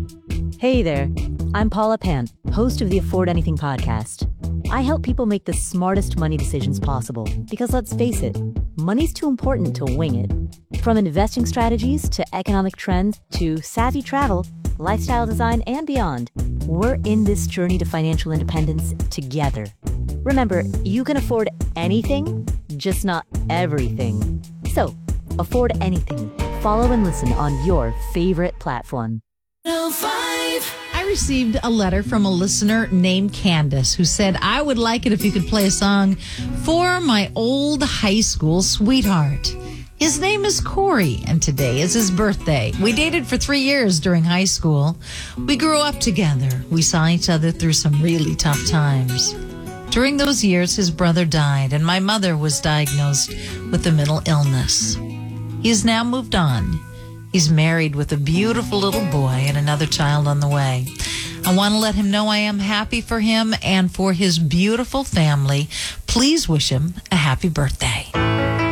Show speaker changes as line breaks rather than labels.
Hey there, I'm Paula Pant, host of the Afford Anything podcast. I help people make the smartest money decisions possible because let's face it, money's too important to wing it. From investing strategies to economic trends to savvy travel, lifestyle design, and beyond, we're in this journey to financial independence together. Remember, you can afford anything, just not everything. So, afford anything. Follow and listen on your favorite platform.
I received a letter from a listener named Candace who said, I would like it if you could play a song for my old high school sweetheart. His name is Corey, and today is his birthday. We dated for 3 years during high school. We grew up together. We saw each other through some really tough times. During those years, his brother died, and my mother was diagnosed with a mental illness. He has now moved on. He's married with a beautiful little boy and another child on the way. I want to let him know I am happy for him and for his beautiful family. Please wish him a happy birthday.